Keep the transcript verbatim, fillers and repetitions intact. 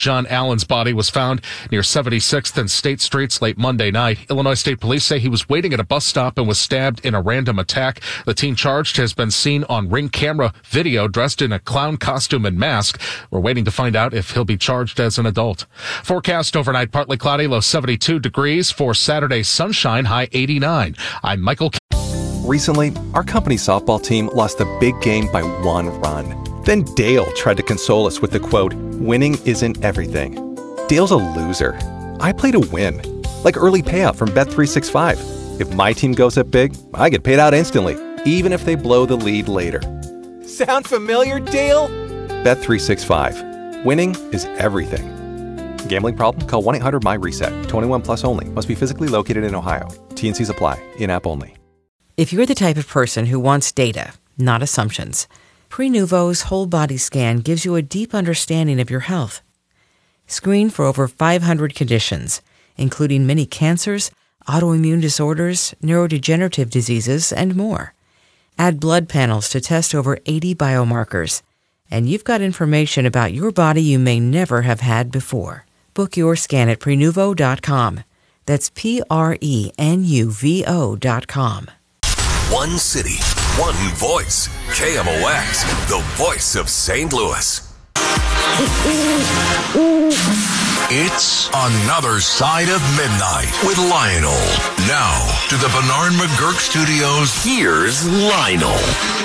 John Allen's body was found near seventy-sixth and State Streets late Monday night. Illinois State Police say he was waiting at a bus stop and was stabbed in a random attack. The teen charged has been seen on Ring camera video dressed in a clown costume and mask. We're waiting to find out if he'll be charged as an adult. Forecast overnight, partly cloudy, low seventy-two degrees. For Saturday, sunshine, high eighty-nine. I'm Michael. Recently, our company's softball team lost the big game by one run. Then Dale tried to console us with the quote, "Winning isn't everything." Dale's a loser. I play to win. Like early payout from Bet three sixty-five. If my team goes up big, I get paid out instantly, even if they blow the lead later. Sound familiar, Dale? Bet three sixty-five. Winning is everything. Gambling problem? Call one eight hundred M Y reset. twenty-one plus only. Must be physically located in Ohio. T and C's apply. In-app only. If you're the type of person who wants data, not assumptions, Prenuvo's whole body scan gives you a deep understanding of your health. Screen for over five hundred conditions, including many cancers, autoimmune disorders, neurodegenerative diseases, and more. Add blood panels to test over eighty biomarkers, and you've got information about your body you may never have had before. Book your scan at Prenuvo dot com. That's P R E N U V O dot com. One city, one voice. K M O X, the voice of Saint Louis. It's Another Side of Midnight with Lionel. Now, to the Bernard McGurk Studios, here's Lionel.